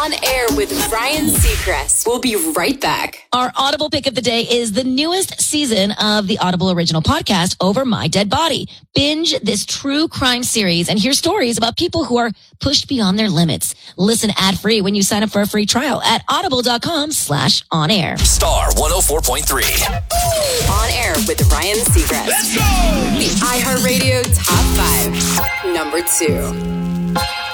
On Air with Ryan Seacrest. We'll be right back. Our Audible pick of the day is the newest season of the Audible original podcast, Over My Dead Body. Binge this true crime series and hear stories about people who are pushed beyond their limits. Listen ad-free when you sign up for a free trial at audible.com/onair. Star 104.3. On Air with Ryan Seacrest. Let's go! The iHeartRadio Top 5. Number 2.